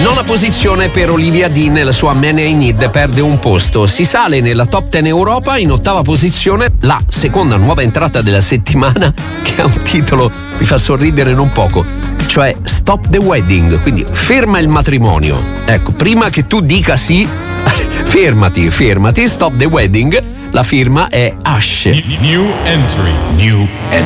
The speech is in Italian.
Nona posizione per Olivia Dean, la sua Man I Need perde un posto. Si sale nella top 10 Europa, in ottava posizione la seconda nuova entrata della settimana, che ha un titolo mi fa sorridere non poco, cioè Stop the Wedding, quindi ferma il matrimonio. Ecco, prima che tu dica sì, fermati, Stop the Wedding. La firma è Ash. New entry.